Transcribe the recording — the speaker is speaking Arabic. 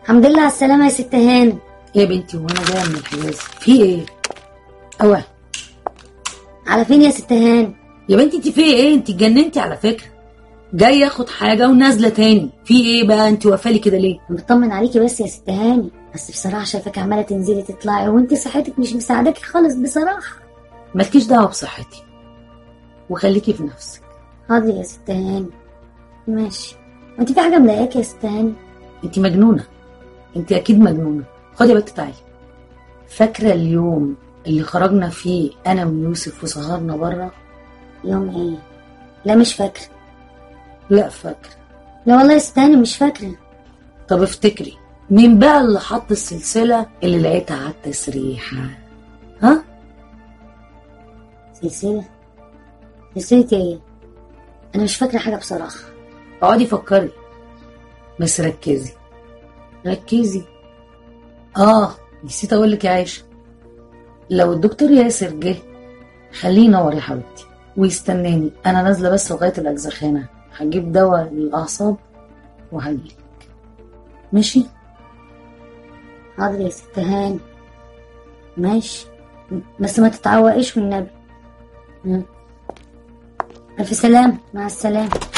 الحمد لله على السلامة يا ست هانم. ايه يا بنتي وانا جايه من الحجاز في ايه؟ اوه على فين يا ست هانم؟ يا بنتي انت في ايه؟ انت اتجننتي على فكره. جايه اخد حاجه ونازله تاني. في ايه بقى؟ انت وافالي كده ليه؟ بطمن عليكي بس يا ست هانم، بس بصراحة شايفاك عمالة تنزلي تطلعي وانت صحتك مش مساعداكي خالص بصراحة. مالكيش دعوه بصحتي وخليكي في نفسك. حاضر يا ست هانم ماشي. وانت في حاجة مضايقاكي يا ست هانم؟ انت مجنونه، انت اكيد مجنونه. خدي يا بنت تعالي. فاكره اليوم اللي خرجنا فيه انا ويوسف وسهرنا بره؟ يوم ايه؟ لا مش فاكرة. لا فاكره. لا والله يا ست هانم مش فاكرة. طب افتكري مين بقى اللي حط السلسله اللي لقيتها على التسريحه؟ ها؟ سلسلة؟ سلسلة ايه؟ انا مش فاكرة حاجة بصراحة. اقعدي فكري بس ركزي ركزي. نسيت اقول لك يا عايشه، لو الدكتور ياسر جه خليه ينور يا حبيبتي ويستناني. انا نازله بس لغايه الاجزخانه، هجيب دواء للاعصاب وهجيلك. ماشي؟ حاضر يا ست هانم ماشي، بس ما تتعوقيش والنبي. ألف سلام، مع السلامة.